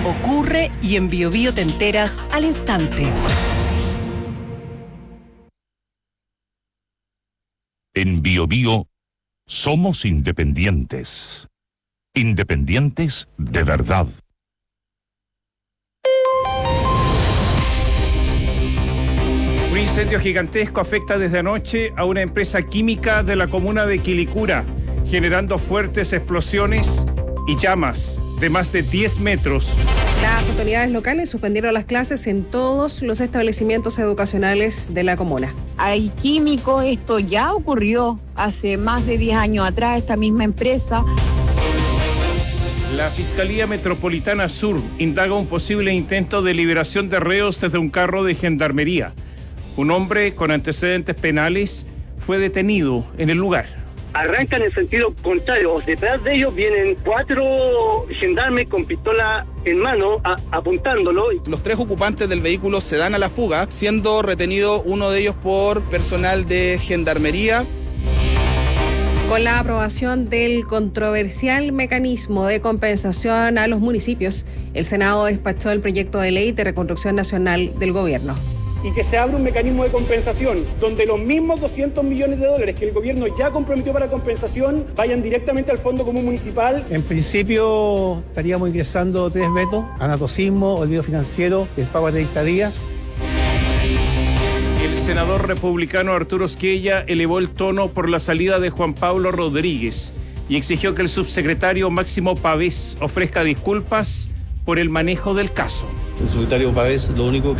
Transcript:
ocurre y en Biobío te enteras al instante. En Biobío somos independientes. Independientes de verdad. Un incendio gigantesco afecta desde anoche a una empresa química de la comuna de Quilicura, generando fuertes explosiones y llamas de más de 10 metros. Las autoridades locales suspendieron las clases en todos los establecimientos educacionales de la comuna. Hay químicos, esto ya ocurrió hace más de 10 años atrás, esta misma empresa. La Fiscalía Metropolitana Sur indaga un posible intento de liberación de reos desde un carro de gendarmería. Un hombre con antecedentes penales fue detenido en el lugar. Arrancan en sentido contrario, detrás de ellos vienen 4 gendarmes con pistola en mano apuntándolo. Los 3 ocupantes del vehículo se dan a la fuga, siendo retenido uno de ellos por personal de gendarmería. Con la aprobación del controversial mecanismo de compensación a los municipios, el Senado despachó el proyecto de ley de reconstrucción nacional del gobierno. Y que se abra un mecanismo de compensación donde los mismos 200 millones de dólares que el gobierno ya comprometió para compensación vayan directamente al Fondo Común Municipal. En principio estaríamos ingresando 3 vetos: anatocismo, olvido financiero, el pago de 30 días. El senador republicano Arturo Esquella elevó el tono por la salida de Juan Pablo Rodríguez y exigió que el subsecretario Máximo Pavés ofrezca disculpas por el manejo del caso. El subsecretario Pavés lo único que